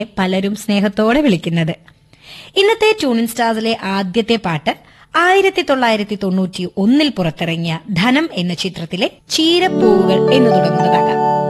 പലരും സ്നേഹത്തോടെ വിളിക്കുന്നത്. ഇന്നത്തെ ട്യൂണിൻ സ്റ്റാർസിലെ ആദ്യത്തെ പാട്ട് 1991 പുറത്തിറങ്ങിയ ധനം എന്ന ചിത്രത്തിലെ ചീരപ്പൂവുകൾ എന്ന് തുടങ്ങുന്നതാകാം.